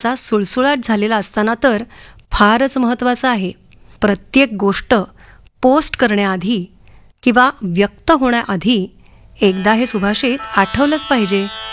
डोळ्यांचा सुळसुळाट झालेला असताना तर फारच महत्त्वाचं आहे. प्रत्येक गोष्ट पोस्ट करण्याआधी किंवा व्यक्त होण्याआधी एकदा हे सुभाषित आठवलंच पाहिजे.